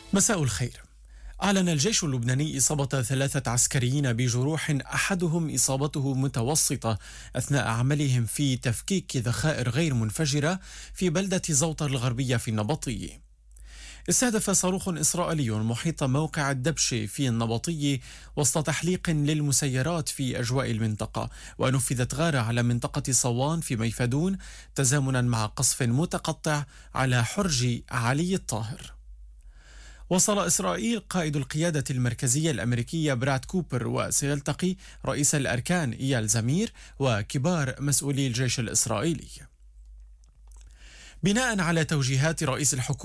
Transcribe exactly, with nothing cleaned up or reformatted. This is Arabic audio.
مساء الخير. أعلن الجيش اللبناني إصابة ثلاثة عسكريين بجروح أحدهم إصابته متوسطة أثناء عملهم في تفكيك ذخائر غير منفجرة في بلدة زوطة الغربية في النبطي. استهدف صاروخ إسرائيلي محيط موقع الدبش في النبطي وسط تحليق للمسيرات في أجواء المنطقة، ونفذت غارة على منطقة صوان في ميفدون تزامنا مع قصف متقطع على حرج علي الطاهر. وصل إسرائيل قائد القيادة المركزية الأمريكية براد كوبر وسيلتقي رئيس الأركان إيال زمير وكبار مسؤولي الجيش الإسرائيلي. بناء على توجيهات رئيس الحكومة